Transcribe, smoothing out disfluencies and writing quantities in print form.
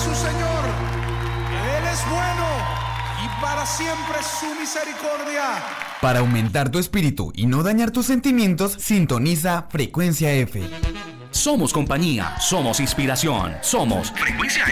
su Señor. Él es bueno y para siempre su misericordia. Para aumentar tu espíritu y no dañar tus sentimientos, sintoniza Frecuencia F. Somos compañía, somos inspiración, somos Frecuencia